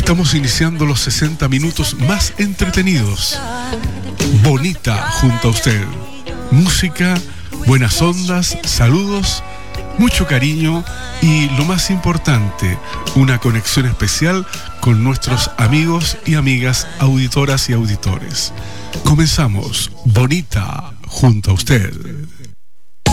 Estamos iniciando los 60 minutos más entretenidos. Bonita junto a usted. Música, buenas ondas, saludos, mucho cariño y lo más importante, una conexión especial con nuestros amigos y amigas auditoras y auditores. Comenzamos. Bonita junto a usted.